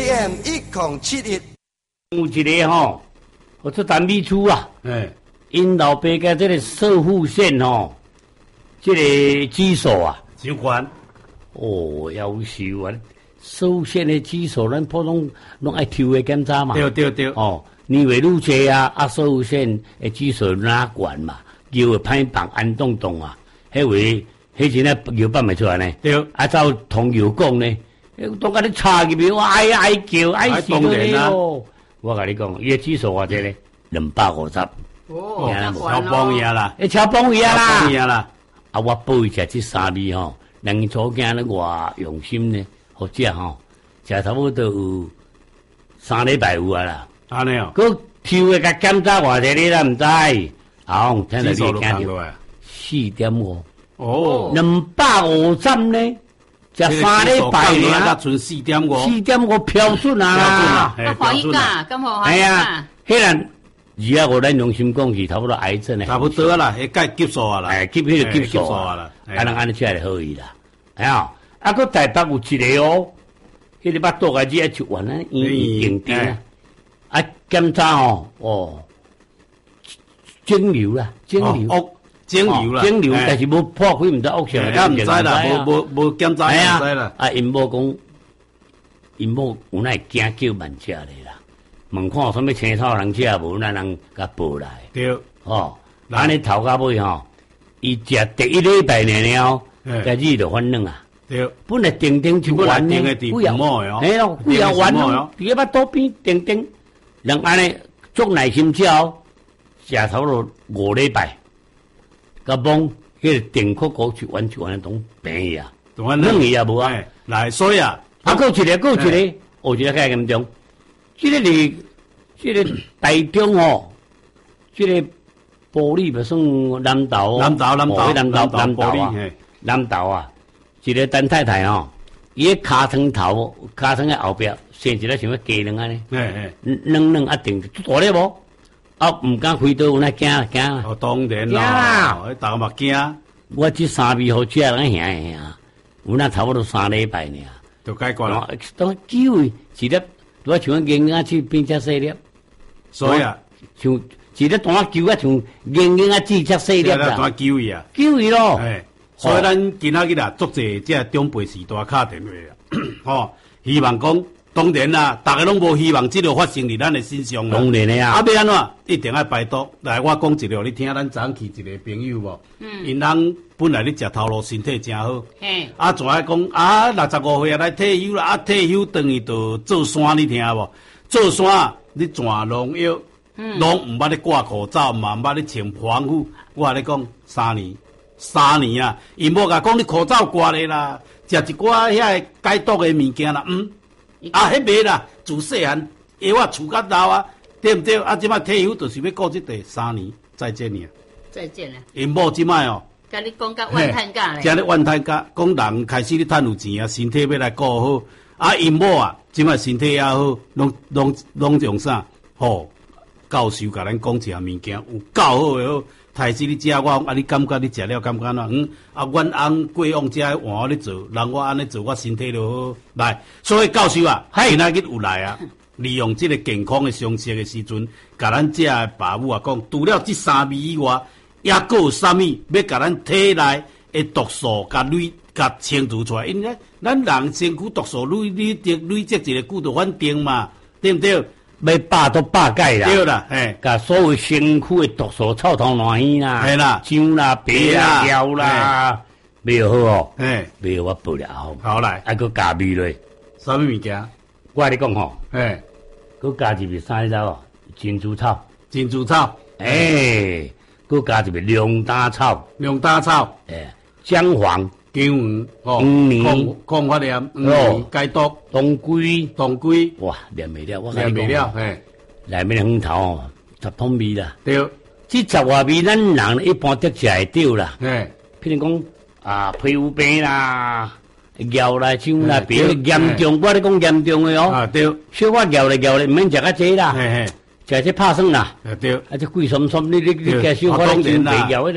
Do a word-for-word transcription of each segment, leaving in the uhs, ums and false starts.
A M 一零七一。 有一个吼，我做单米厝啊， 哎， 因老爸甲这个射护线吼，这个指数啊， 相关哦，要求啊，射护线的指数，咱普通拢爱抽的检查嘛。 对对对。 哦，年月愈济啊，啊，射护线的指数哪悬嘛，叫会歹放安动动啊，迄位迄阵啊药办袂出来呢。 对。 啊，照同药讲呢，当甲你插入去，我哀哀叫，哀死你咯。我甲你讲，伊个指数偌济咧，两百五十。 哦， 超帮伊啦， 一超帮伊啦， 超帮伊啦。 啊，我报伊食这三味吼，人初囝咧偌用心呢，好食吼，食差不多有三礼拜有啊啦。 安尼哦， 佮抽个甲检查偌济你咱毋知，啊，听到你惊着四点五。 哦， 两百五十呢？食三礼拜呢， 剩四点五， 四点五标准啊！ 标准啊， 咁欢喜噶，咁好欢喜啊！迄人二啊五，咱用心讲是差不多癌症的， 差不多啦，迄该急数啊啦， 哎，急迄个急数啊啦，啊，人安尼出来好伊啦，哎呀，啊，佮台北有一个哦，迄个巴肚个只爱出完啊，医院定定啊，啊，检查哦，哦，肿瘤啦，肿瘤。 肿瘤啦， 肿瘤，但是无破开，毋知恶性， 啊，毋知啦，无无无检查，毋知啦。 啊，因某讲，因某有那惊叫慢食咧啦，问看有啥物青草人食无，咱人甲报来。 对， 哦，安尼头到尾吼，伊食第一礼拜了了，开始就反软啊。 对， 本来定定就完呢， 不要摸哟， 哎咯，不要完咯，第一巴肚边定定，人安尼足耐心食，食头了五礼拜。甲帮迄个定可高去完全完拢平去啊，软去啊无啊， 来所以啊， 啊，佫一个佫一个，哦，一个较严重，即个是即个台中吼，即个玻璃咪算南投， 南投南投南投南投啊，南投啊，一个陈太太吼，伊个骹床头骹床个后壁生一个像个鸡卵安尼， 哎哎，卵卵啊定大咧无？啊，毋敢开刀，有那惊惊。 哦，当然啦，迄大个嘛惊。 我这三味好食，咱兄兄啊，有那差不多三礼拜呢。 就解决了。 当酒诶，一粒，我像硬硬去变只细粒。 所以啊， 像一粒单酒啊，像硬硬啊，只只细粒啦。 单酒伊啊， 酒伊咯。 哎，所以咱今仔日啊，足济这长辈时代敲电话啊，吼，希望讲。当然啦，大家拢无希望这个发生伫咱的身上啦。 当然的啊， 啊，要安怎一定要拜托。来，我讲一个，你听咱昨去一个朋友无？嗯。因人本来咧食头路，身体真好。嘿。啊，怎爱讲啊？六十五岁啊，来退休啦！啊，退休等于就做山，你听无？做山你全农药，嗯，拢毋捌咧挂口罩，嘛毋捌咧穿防护。我甲你讲三年，三年啊！因某甲讲你口罩挂咧啦，食一寡遐解毒的物件啦，嗯。啊，迄袂啦，自细汉药啊厝甲老啊，对毋对？啊，即摆退休就是要过这第三年，再见你啊！ 再见啊！ 因某即摆哦， 甲你讲甲怨叹价咧， 真咧怨叹价，讲人开始咧趁有钱啊，身体要来顾好。啊，因某啊，即摆身体也好，拢拢拢用啥？吼，教授甲咱讲一项物件，有够好诶好。开始你食我，啊，你感觉你食了感觉哪？嗯，啊，阮翁过往遮换我咧做，人我安尼做，我身体就好。来，所以教授啊，今仔日有来啊，利用这个健康的常识的时阵，甲咱遮的爸母啊讲，除了这三味以外，也佫有啥物要甲咱体内的毒素甲累甲清除出来？因为咱人身躯毒素累累积累积一个久就反定嘛，对毋对？ 要百都百解啦， 对啦，嘿， 甲所有身躯的毒素臭头烂耳啦， 系啦， 姜啦、白啦、料啦，袂好哦， 嘿， 袂好我报了好， 好来， 还佫加味咧， 啥物物件？ 我跟你讲吼， 嘿， 佫加一味啥知哦？珍珠草， 珍珠草， 诶，佫加一味龙胆草， 龙胆草， 诶，姜黄。 姜黄哦， 黄抗发炎，哦，解毒，当归，当归， 哇，连袂了，我连袂了，嘿， 内面红头哦，十通味啦， 对， 这十外味咱人一般得食会到啦， 嘿， 譬如讲啊，皮肤病啦，咬啦、伤啦，比严重，我咧讲严重的哦， 啊对， 小可咬咧咬咧，唔免食较济啦， 嘿嘿， 食这拍算啦， 啊对， 啊这贵酸酸，你你你加小可能就袂咬迄个。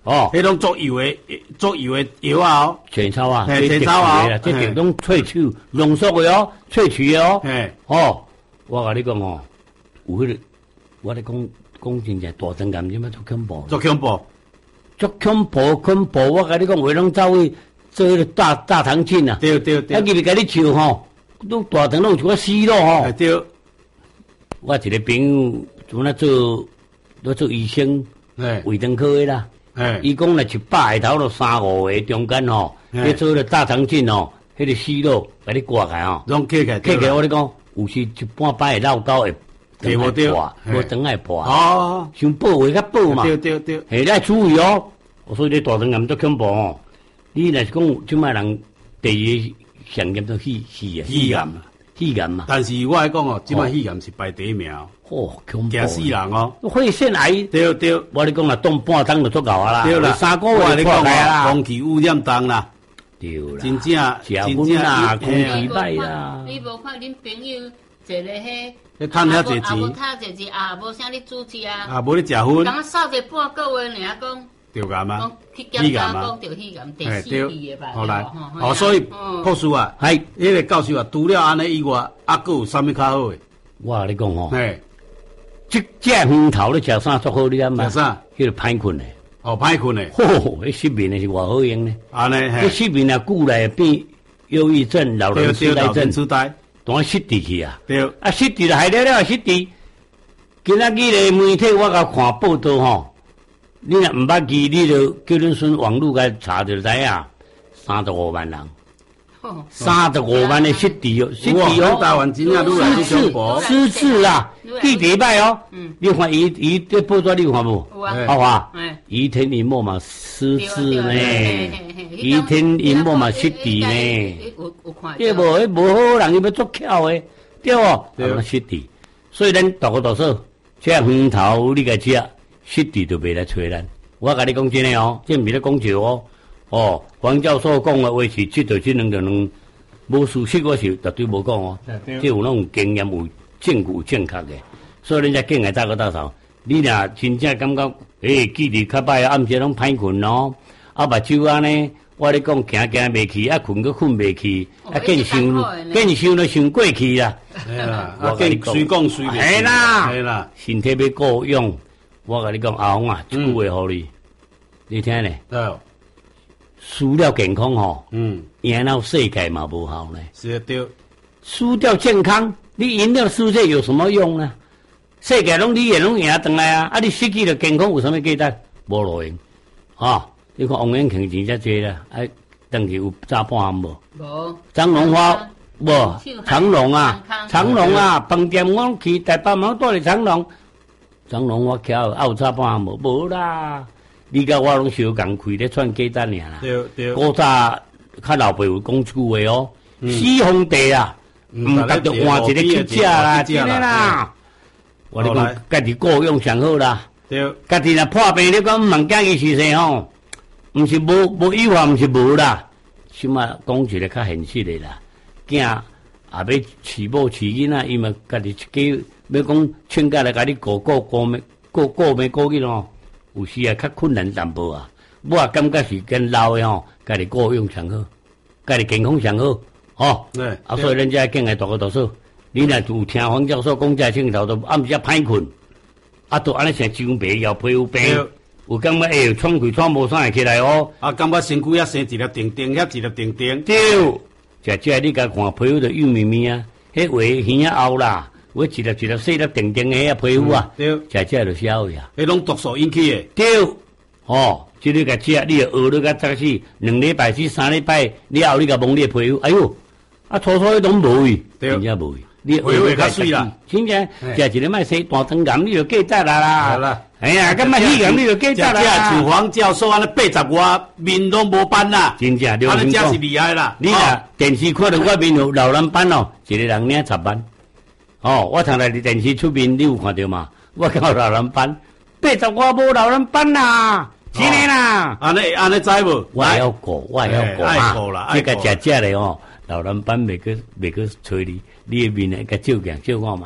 哦，迄种做油的做油的药啊哦， 全草啊， 全草啊， 这这种萃取浓缩的哦，萃取的哦， 嘿， 哦，我甲你讲哦，有迄个，我咧讲讲真正大肠癌怎么做恐怖？ 做恐怖， 做恐怖恐怖！我甲你讲，话拢走去做迄个大大肠镜啊， 对对对， 啊，入去甲你笑吼，都大肠拢有我死咯吼。 对， 我一个朋友做那做，咧做医生，胃肠科的啦。哎，伊讲咧一百个头都三五个中间吼，咧做咧大肠镜吼，迄个息肉把你刮开吼， 拢割开， 割开我咧讲，有时一半摆会绕高会， 对无对， 无等爱破， 哦， 想保卫较保嘛， 对对对， 嘿，来注意哦，所以你大肠癌足恐怖哦，你若是讲即摆人第二上严都肺肺啊， 肺癌， 肺癌嘛， 但是我来讲哦，即摆肺癌是排第一名。 哦，恐怖！ 惊死人哦！ 肺腺癌， 对对， 我你讲啦，冻半冬就足够啊啦， 对啦， 三个月你讲啦，空气污染重啦， 对啦， 真正真正啦，空气歹啦。 你无看恁朋友一个迄， 你趁遐济钱， 无趁济钱啊，无啥你煮食啊， 啊，无你食薰， 刚扫者半个月尔讲， 对癌嘛， 去检查讲着肺癌第四期的吧？ 好来，哦，所以博士啊，系迄个教授啊，除了安尼以外，啊，佫有啥物较好诶？ 我甲你讲吼。 嘿。 即只鱼头咧食啥足好你啊嘛？ 食啥？ 迄个歹困诶。 哦，歹困诶。 吼，迄失眠诶是偌好用呢。 安尼嘿。 迄失眠啊，久来变忧郁症、老人痴呆症。 痴呆。 当失智去啊。 对。 啊，失智就害了了失智。今仔日咧媒体我甲看报道吼，你若毋捌记，你就叫恁孙网络甲查就知影，三十五万人。三十五万的失智哦，失智哦， 台湾真正愈来愈恐怖， 失智啊，第第摆哦，你看伊伊这报纸你有看无？好啊，倚天隐没嘛失智呢，倚天隐没嘛失智呢，对无？迄无好人伊要做巧的，对无？对，失智，所以咱大个大说，这鱼头你甲食，失智就袂来找咱。我甲你讲真诶哦，这毋是咧讲笑哦。哦，黄教授讲的话是这就这两就两，无事实我是绝对无讲哦。这有那种经验有证据有正确的，所以人家更爱大个大嫂。你若真正感觉，诶，记忆较歹，暗时拢歹困哦。啊，目睭安尼，我咧讲行行袂去，啊困佫困袂去，啊更想更想都想过去啦。 系啦，啊更随讲随袂。 系啦， 系啦， 身体要够用。我甲你讲，阿红啊，一句话互你，你听咧。输了健康吼，嗯，赢了世界嘛无效呢。 是对， 输掉健康，你赢了世界有什么用呢？世界拢你也拢赢转来啊！啊，你失去了健康有什么价值？无路用，啊！你看王永庆钱遮济啦，啊，当时有炸半项无？ 无。 张荣华无？长隆啊，长隆啊，饭店我去台北嘛住伫长隆，长隆我徛啊有炸半项无？无啦。你甲我拢相共开咧串鸡蛋尔啦， 对对。 古早较老辈有讲一句话哦，死皇帝啊，毋达着换一个去食啦，真诶啦。我咧讲，家己顾用上好啦。对。家己若破病，你讲毋茫惊伊是谁吼？毋是无无有法，毋是无啦。起码讲一个较现实诶啦。囝也要饲某饲囡仔，伊嘛家己一家要讲请假来甲你顾顾顾咩顾顾咩顾囡哦。有时啊，较困难淡薄啊。我也感觉是跟老的吼，家己顾用上好，家己健康上好，吼。对。啊，所以人家更爱大个大说，你若有听黄教授讲这镜头，都暗时歹困，啊，都安尼像上病腰皮有病，有感觉会喘气喘无啥会起来哦。啊，感觉身躯啊生一粒钉钉，遐一粒钉钉。对。食这你甲看皮肤就幼绵绵啊，迄话耳啊凹啦。我一粒一粒细粒定定的皮肤啊，对，食这就消去啊。迄种毒素引起的，对，哦，即你甲食，你就学了甲早死，两礼拜至三礼拜了后，你甲摸你的皮肤，哎呦，啊，初初迄拢无去，真正无去，你会会较水啦，真正食一个卖生大肠癌，你就过早啦啦，好啦，哎呀，咁卖肺癌你就过早啦。像黄教授安尼八十外面拢无斑啦，真正，安尼真是厉害啦。你若电视看到我面有老人斑哦，一个人领十万。哦，我常来伫电视出面，你有看到嘛？我到老人斑，八十我无老人斑啦，真诶啦。安尼安尼知无？我要顾，我要顾啊！这个食食咧哦，老人斑袂去袂去找你，你诶面咧甲照镜照看卖，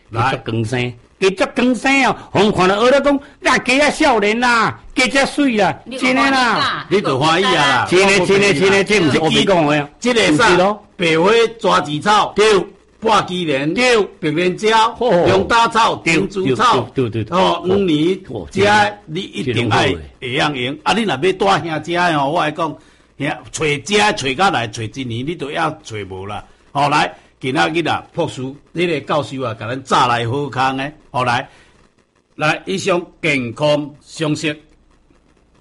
来足光生，加足光生哦，互看到学了讲，那加啊少年啦，加只水啦，真诶啦， 你就欢喜啊啦， 真诶真诶真诶，这毋是我咪讲诶啊， 这个啥？白花抓子草，对，半枝莲，对，白莲椒，龙打草，丁珠草， 对对对， 哦，五年食你一定爱会样用。啊，你若要带兄食哦，我来讲，遐找食找到来，找一年你都要找无啦。好来，今仔日啊，博士，你个教授啊，甲咱早来好康诶，好来，来以上健康常识。